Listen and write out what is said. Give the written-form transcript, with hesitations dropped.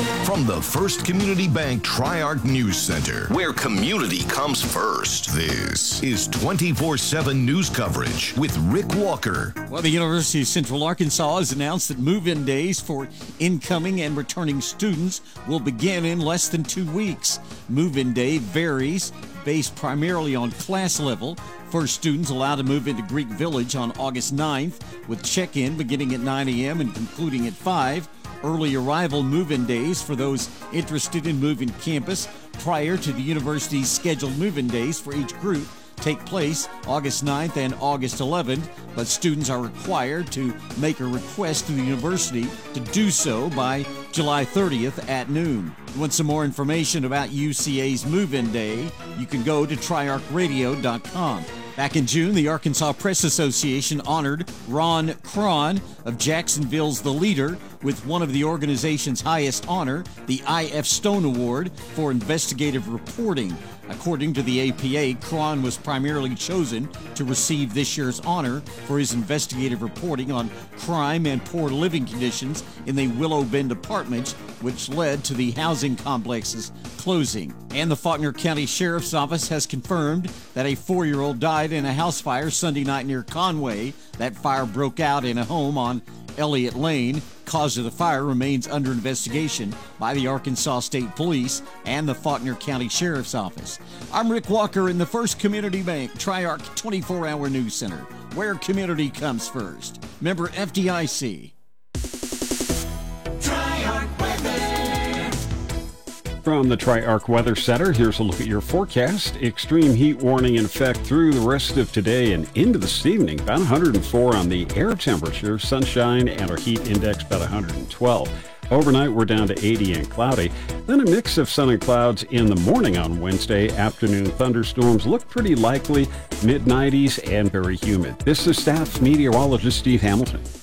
From the First Community Bank Tri-Arc News Center, where community comes first, this is 24/7 news coverage with Rick Walker. Well, the University of Central Arkansas has announced that move-in days for incoming and returning students will begin in less than 2 weeks. Move-in day varies based primarily on class level. First students allowed to move into Greek Village on August 9th, with check-in beginning at 9 a.m. and concluding at 5. Early arrival move-in days for those interested in moving campus prior to the university's scheduled move-in days for each group take place August 9th and August 11th, but students are required to make a request to the university to do so by July 30th at noon. Want some more information about UCA's move-in day? You can go to triarchradio.com. Back in June, the Arkansas Press Association honored Ron Cron of Jacksonville's The Leader with one of the organization's highest honor, the I.F. Stone Award for investigative reporting. According to the APA, Cron was primarily chosen to receive this year's honor for his investigative reporting on crime and poor living conditions in the Willow Bend apartments, which led to the housing complex's closing. And the Faulkner County Sheriff's Office has confirmed that a 4-year-old died in a house fire Sunday night near Conway. That fire broke out in a home on Elliott Lane. Cause of the fire remains under investigation by the Arkansas State Police and the Faulkner County Sheriff's Office. I'm Rick Walker in the First Community Bank Tri-Arc 24-hour News Center, where community comes first. Member FDIC. From the Tri-Arc Weather Center, here's a look at your forecast. Extreme heat warning in effect through the rest of today and into this evening. About 104 on the air temperature, sunshine, and our heat index about 112. Overnight, we're down to 80 and cloudy. Then a mix of sun and clouds in the morning on Wednesday. Afternoon thunderstorms look pretty likely, mid-90s and very humid. This is staff meteorologist Steve Hamilton.